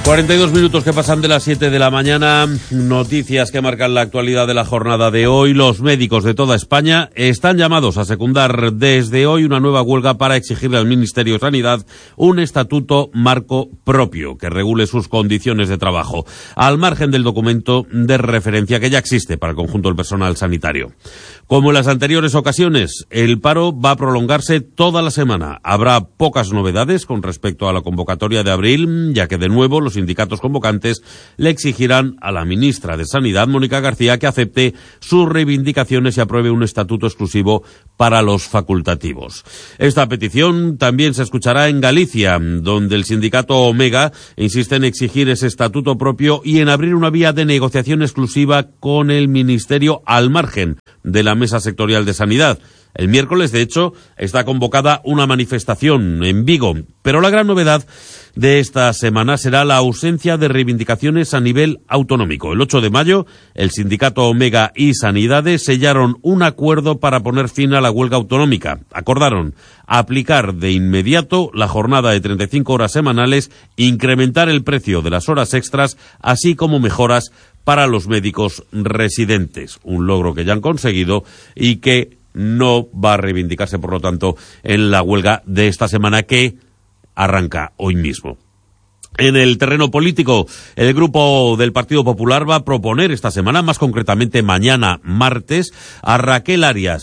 42 minutos que pasan de las 7 de la mañana, noticias que marcan la actualidad de la jornada de hoy. Los médicos de toda España están llamados a secundar desde hoy una nueva huelga para exigirle al Ministerio de Sanidad un estatuto marco propio que regule sus condiciones de trabajo, al margen del documento de referencia que ya existe para el conjunto del personal sanitario. Como en las anteriores ocasiones, el paro va a prolongarse toda la semana. Habrá pocas novedades con respecto a la convocatoria de abril, ya que de nuevo los sindicatos convocantes le exigirán a la ministra de Sanidad, Mónica García, que acepte sus reivindicaciones y apruebe un estatuto exclusivo para los facultativos. Esta petición también se escuchará en Galicia, donde el sindicato Omega insiste en exigir ese estatuto propio y en abrir una vía de negociación exclusiva con el Ministerio al margen de la Mesa Sectorial de Sanidad. El miércoles, de hecho, está convocada una manifestación en Vigo, pero la gran novedad de esta semana será la ausencia de reivindicaciones a nivel autonómico. El 8 de mayo, el sindicato Omega y Sanidades sellaron un acuerdo para poner fin a la huelga autonómica. Acordaron aplicar de inmediato la jornada de 35 horas semanales, incrementar el precio de las horas extras, así como mejoras para los médicos residentes. Un logro que ya han conseguido y que no va a reivindicarse, por lo tanto, en la huelga de esta semana que arranca hoy mismo. En el terreno político, el grupo del Partido Popular va a proponer esta semana, más concretamente mañana martes, a Raquel Arias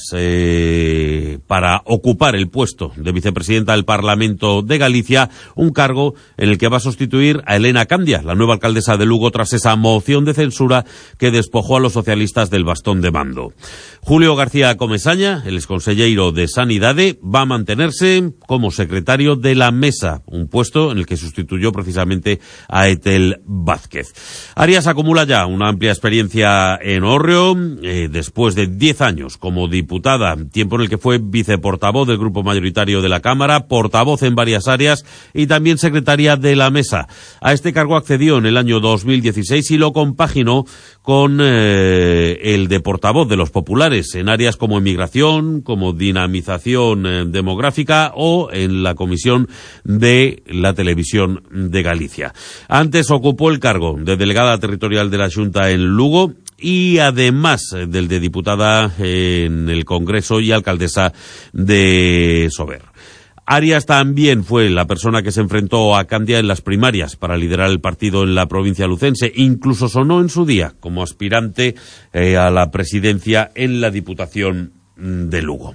para ocupar el puesto de vicepresidenta del Parlamento de Galicia, un cargo en el que va a sustituir a Elena Candia, la nueva alcaldesa de Lugo, tras esa moción de censura que despojó a los socialistas del bastón de mando. Julio García Comesaña, el exconsellero de Sanidade, va a mantenerse como secretario de la Mesa, un puesto en el que sustituyó precisamente a Etel Vázquez. Arias acumula ya una amplia experiencia en Hórreo, después de 10 años como diputada, tiempo en el que fue viceportavoz del grupo mayoritario de la Cámara, portavoz en varias áreas y también secretaria de la Mesa. A este cargo accedió en el año 2016 y lo compaginó con el de portavoz de los populares en áreas como emigración, como dinamización demográfica o en la Comisión de la Televisión de Galicia. Antes ocupó el cargo de delegada territorial de la Xunta en Lugo y además del de diputada en el Congreso y alcaldesa de Sober. Arias también fue la persona que se enfrentó a Candia en las primarias para liderar el partido en la provincia lucense. Incluso sonó en su día como aspirante a la presidencia en la Diputación de Lugo.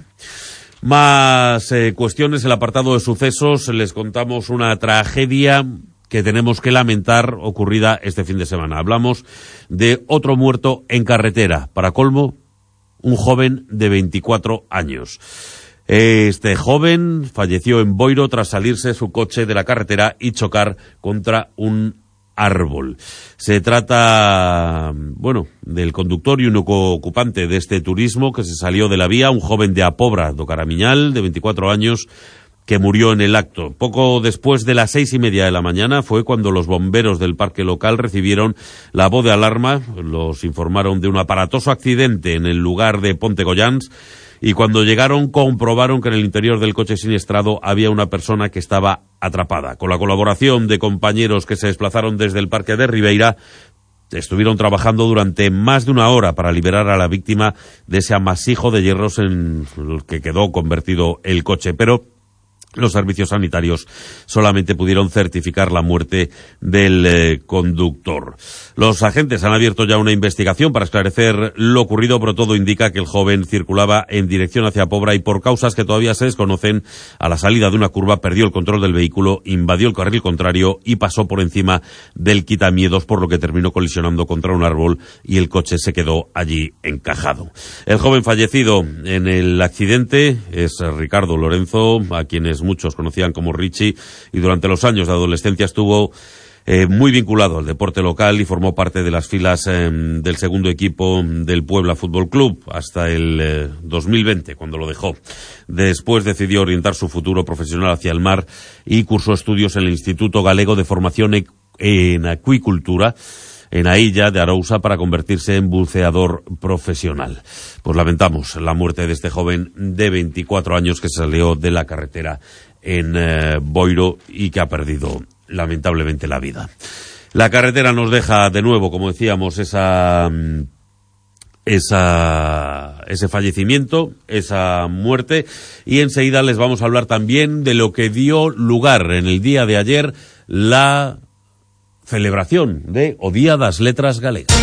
Más cuestiones, el apartado de sucesos, les contamos una tragedia que tenemos que lamentar ocurrida este fin de semana. Hablamos de otro muerto en carretera. Para colmo, un joven de 24 años. Este joven falleció en Boiro tras salirse su coche de la carretera y chocar contra un árbol. Se trata, del conductor y único ocupante de este turismo que se salió de la vía, un joven de Apobra, do Caramiñal, de 24 años, que murió en el acto. Poco después de las 6:30 de la mañana fue cuando los bomberos del parque local recibieron la voz de alarma. Los informaron de un aparatoso accidente en el lugar de Pontegollans y cuando llegaron comprobaron que en el interior del coche siniestrado había una persona que estaba atrapada. Con la colaboración de compañeros que se desplazaron desde el parque de Ribeira, estuvieron trabajando durante más de una hora para liberar a la víctima de ese amasijo de hierros en el que quedó convertido el coche, pero los servicios sanitarios solamente pudieron certificar la muerte del conductor. Los agentes han abierto ya una investigación para esclarecer lo ocurrido, pero todo indica que el joven circulaba en dirección hacia Pobra y por causas que todavía se desconocen, a la salida de una curva perdió el control del vehículo, invadió el carril contrario y pasó por encima del quitamiedos, por lo que terminó colisionando contra un árbol y el coche se quedó allí encajado. El joven fallecido en el accidente es Ricardo Lorenzo, a quienes muchos conocían como Richie, y durante los años de adolescencia estuvo muy vinculado al deporte local y formó parte de las filas del segundo equipo del Puebla Fútbol Club hasta el 2020, cuando lo dejó. Después decidió orientar su futuro profesional hacia el mar y cursó estudios en el Instituto Galego de Formación en Acuicultura en la Illa de Arousa para convertirse en buceador profesional. Pues lamentamos la muerte de este joven de 24 años que salió de la carretera en Boiro y que ha perdido lamentablemente la vida. La carretera nos deja de nuevo, como decíamos, ese fallecimiento, esa muerte, y enseguida les vamos a hablar también de lo que dio lugar en el día de ayer la celebración de O Día das Letras Galegas.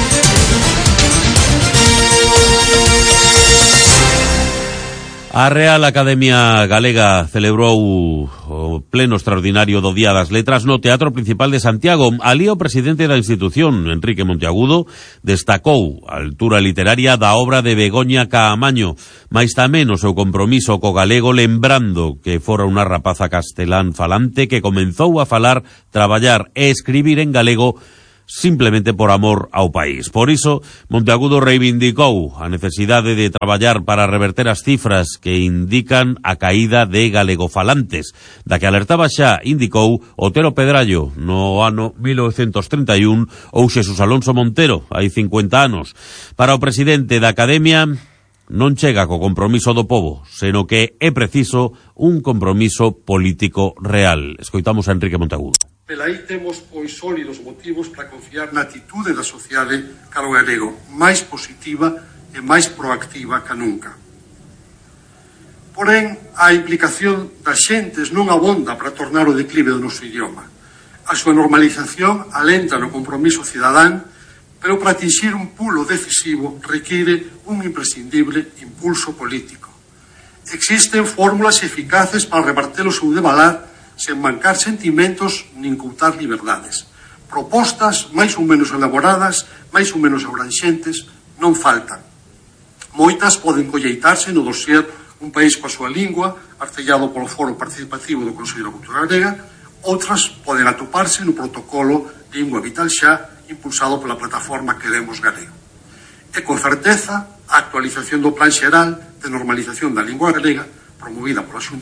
A Real Academia Galega celebrou o pleno extraordinario do Día das Letras no Teatro Principal de Santiago. Alí o presidente da institución, Enrique Monteagudo, destacou a altura literaria da obra de Begoña Caamaño, mais tamén o seu compromiso co galego, lembrando que fora unha rapaza castelán falante que comenzou a falar, traballar e escribir en galego simplemente por amor ao país. Por iso, Monteagudo reivindicou a necesidade de traballar para reverter as cifras que indican a caída de galegofalantes, da que alertaba xa, indicou, Otero Pedrallo no ano 1931 ou Xesús Alonso Montero hai 50 anos. Para o presidente da Academia, non chega co compromiso do pobo, seno que é preciso un compromiso político real. Escoitamos a Enrique Monteagudo. Velaí temos pois sólidos motivos para confiar na atitude da sociedade cara ao galego, máis positiva e máis proactiva que nunca. Porén, a implicación das xentes non abonda para tornar o declive do noso idioma. A súa normalización alenta no compromiso cidadán, pero para atingir un pulo decisivo require un imprescindible impulso político. Existen fórmulas eficaces para reverter o seu devalar sen mancar sentimentos nin coutar liberdades. Propostas máis ou menos elaboradas, máis ou menos abranxentes, non faltan. Moitas poden colleitarse no dossier Un país coa súa lingua, artellado polo Foro Participativo do Consello da Cultura Galega, outras poden atoparse no protocolo Lingua Vital Xa, impulsado pola plataforma Queremos Galego. E con certeza, a actualización do Plan Xeral de Normalización da Lingua Galega, promovida pola Xunta